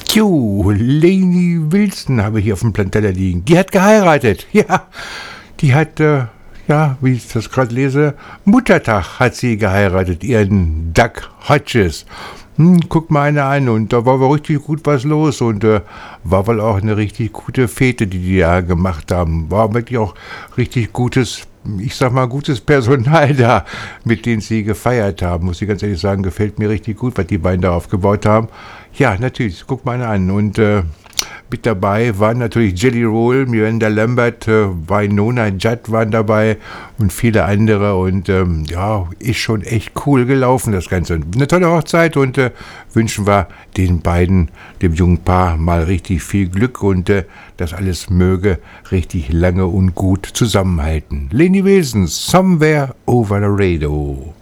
Jo, Lainey Wilson habe ich hier auf dem Planteller liegen. Die hat geheiratet. Ja, die hat, wie ich das gerade lese, Muttertag hat sie geheiratet, ihren Doug Hodges. Guck mal einer an und da war wohl richtig gut was los und war wohl auch eine richtig gute Fete, die da gemacht haben. War wirklich auch richtig gutes, ich sag mal, gutes Personal da, mit denen sie gefeiert haben. Muss ich ganz ehrlich sagen, gefällt mir richtig gut, was die beiden da aufgebaut haben. Ja, natürlich, guck mal einer an und mit dabei waren natürlich Jelly Roll, Miranda Lambert, Wynonna Judd waren dabei und viele andere und ist schon echt cool gelaufen das Ganze. Eine tolle Hochzeit und wünschen wir den beiden, dem jungen Paar, mal richtig viel Glück und das alles möge richtig lange und gut zusammenhalten. Lainey Wilson, Somewhere Over the Radio.